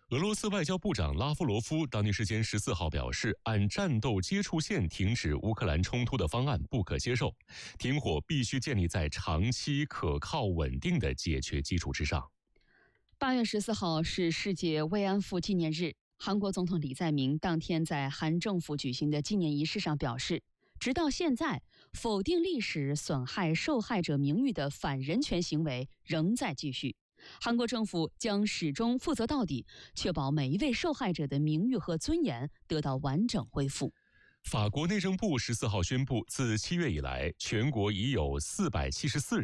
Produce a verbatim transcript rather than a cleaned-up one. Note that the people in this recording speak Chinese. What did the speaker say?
俄罗斯外交部长拉夫罗夫当地时间十四号表示，按战斗接触线停止乌克兰冲突的方案不可接受，停火必须建立在长期可靠稳定的解决基础之上。 八月十四号是世界慰安妇纪念日，韩国总统李在明当天在韩政府举行的纪念仪式上表示，直到现在，否定历史、损害受害者名誉的反人权行为仍在继续。韩国政府将始终负责到底，确保每一位受害者的名誉和尊严得到完整恢复。 法国内政部十四号宣布，自七月以来，全国已有四百七十四人